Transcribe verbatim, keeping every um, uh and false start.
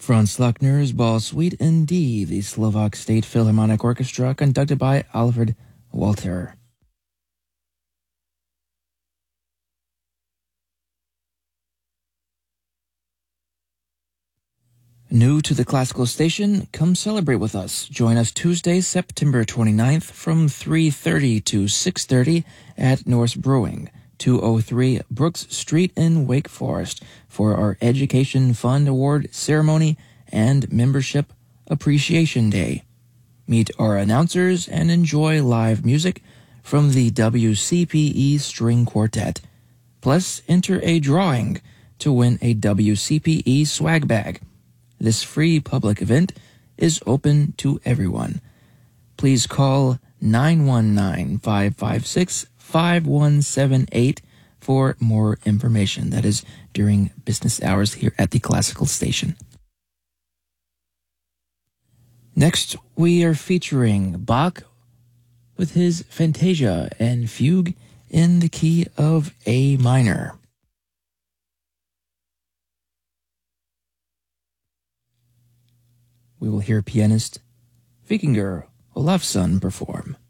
Franz Luckner's Ball Suite in D, the Slovak State Philharmonic Orchestra, conducted by Alfred Walter. New to the classical station, come celebrate with us. Join us Tuesday, September twenty-ninth from three thirty to six thirty at Norse Brewing, two oh three Brooks Street in Wake Forest, for our Education Fund Award ceremony and Membership Appreciation Day. Meet our announcers and enjoy live music from the W C P E String Quartet. Plus, enter a drawing to win a W C P E swag bag. This free public event is open to everyone. Please call nine one nine, five five six, five one seven eight for more information. That is during business hours here at the Classical Station. Next, we are featuring Bach with his Fantasia and Fugue in the key of A minor. We will hear pianist Vikingur Olafsson perform.